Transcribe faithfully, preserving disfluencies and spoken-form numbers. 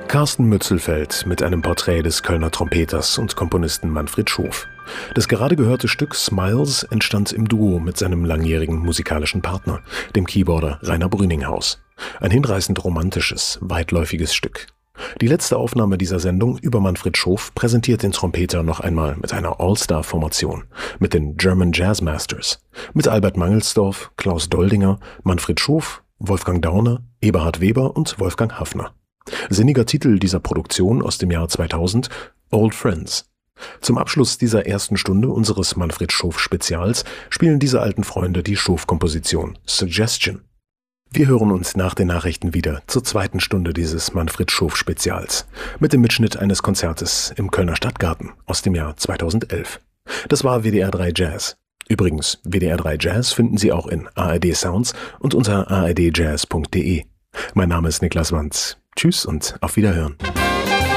Carsten Mützelfeld mit einem Porträt des Kölner Trompeters und Komponisten Manfred Schof. Das gerade gehörte Stück Smiles entstand im Duo mit seinem langjährigen musikalischen Partner, dem Keyboarder Rainer Brüninghaus. Ein hinreißend romantisches, weitläufiges Stück. Die letzte Aufnahme dieser Sendung über Manfred Schof präsentiert den Trompeter noch einmal mit einer All-Star-Formation, mit den German Jazz Masters, mit Albert Mangelsdorf, Klaus Doldinger, Manfred Schof, Wolfgang Dauner, Eberhard Weber und Wolfgang Haffner. Sinniger Titel dieser Produktion aus dem Jahr zweitausend, Old Friends. Zum Abschluss dieser ersten Stunde unseres Manfred Schof-Spezials spielen diese alten Freunde die Schof-Komposition Suggestion. Wir hören uns nach den Nachrichten wieder zur zweiten Stunde dieses Manfred Schof-Spezials mit dem Mitschnitt eines Konzertes im Kölner Stadtgarten aus dem Jahr zweitausendelf. Das war W D R drei Jazz. Übrigens, W D R drei Jazz finden Sie auch in A R D Sounds und unter a r d jazz punkt d e. Mein Name ist Niklas Wanz. Tschüss und auf Wiederhören.